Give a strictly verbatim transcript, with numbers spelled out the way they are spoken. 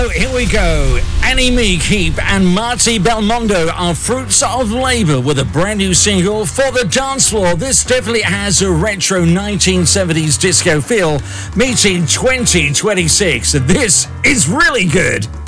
So here we go. Annie Meek Heap and Marty Belmondo are fruits of labour with a brand new single for the dance floor. This definitely has a retro nineteen seventies disco feel, meeting twenty twenty-six. This is really good.